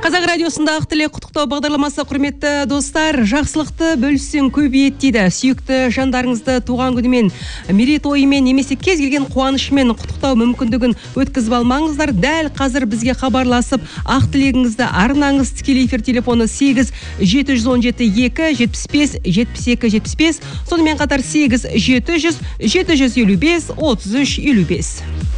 Қазақ радиосында ақ тілек құттықтау бағдарламасы, құрметті достар. Жақсылықты бөліссең көбейеді дейді. Сүйікті жандарыңызды туған күнімен, мерейтойымен немесе кез келген қуанышымен құттықтау мүмкіндігін өткізіп алмаңыздар. Дәл қазір бізге хабарласып, ақ тілегіңізді арнаңыз. Тікелей эфир телефоны 8 717 2 75 72 75. Сонымен қатар 8 700 755 33 55.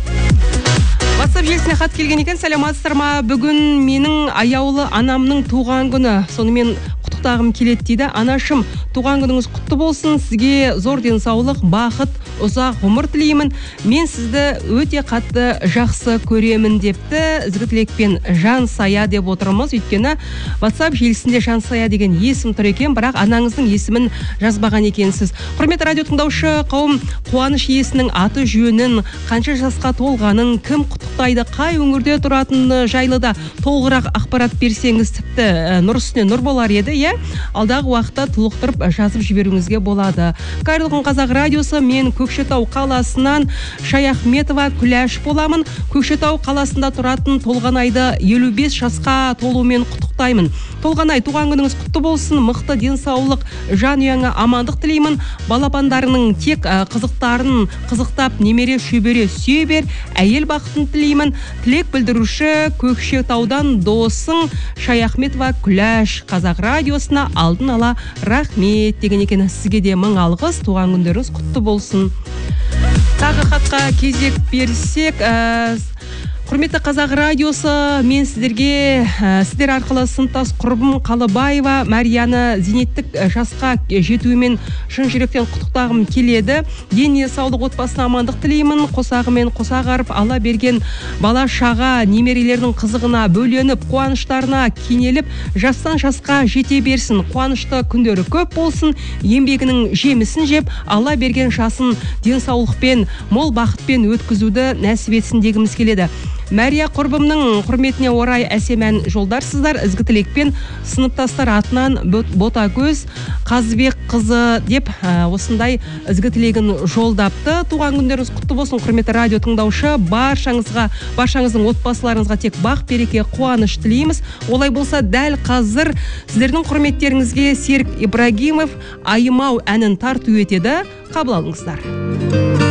WhatsApp желісіне хат келген екен. Сәлематсыздар ма? Бүгін менің аяулы анамның туған күні. Сонымен құттықтағым келеді дейді. Анашым, туған күніңіз құтты болсын. Сізге зор денсаулық, бақыт, ұзақ ғұмыр тілеймін. Мен сізді өте қатты жақсы көремін депті. Ізгі тілекпен Жансая деп отырмыз. Өйткені WhatsApp желісінде Жансая деген есім тұр екен, бірақ анаңыздың есімін жазбаған екенсіз. Құрметті радио тыңдаушы қауым, қуаныш иесінің аты жөнін, қанша жасқа толғанын, кім құттықтайды, қай өңірде тұратыны жайлы да толығырақ ақпарат берсеңіз, тіпті нұр үстіне нұр болар еді, иә? Алдағы уақытта толықтырып жазып жіберуіңізге болады. Қайырлы күн Қазақ радиосы, мен Көкшетау қаласынан Шаяхметова Күләш боламын. Көкшетау қаласында тұратын Толғанайды 55 жасқа толумен құттықтаймын. Толғанай, туған күніңіз құтты болсын, мықты денсаулық, жанұяңа амандық тілеймін. Балапандарының тек қызықтарын қызықтап, немере шөбере сүйе бер, әйел бақытын тілеймін. Тілек білдіруші Көкшетаудан досың Шаяхметова Күләш. Қазақ радиосына алдын ала рахмет деген екен. Сізге де мың алғыс, туған күндеріңіз құтты болсын. Тағы хатқа кезек берсек, құрметті Қазақ радиосы, мен сіздерге сіздер арқылы сыныптас құрбым Қалыбаева Марияны зейнеттік жасқа жетуімен шын жүректен құттықтағым келеді. Дене саулық, отбасына амандық тілеймін. Қосағымен қосағарып ала берген бала шаға немерелердің қызығына бөленіп, қуаныштарына кенеліп, жастан жасқа жете берсін. Қуанышты күндері көп болсын, еңбегінің жемісін жеп, ала берген жасын денсаулықпен, мол бақытпен өткізуді нәсіп етсін дегіміз келеді. Мәрия құрбымның құрметіне орай әсем жолдарсыздар. Ізгі тілекпен сыныптастар атынан Ботагөз Қазбек қызы деп осындай ізгі тілегін жолдапты. Туған күндеріңіз құтты болсын, құрметті радио тыңдаушы. Баршаңыздың отбасыларыңызға тек бақ, береке, қуаныш тілейміз. Олай болса, дәл қазір сіздердің құрметтеріңізге Серік Ибрагимов Айымау әнін тарту етеді. Қабыл алыңыздар.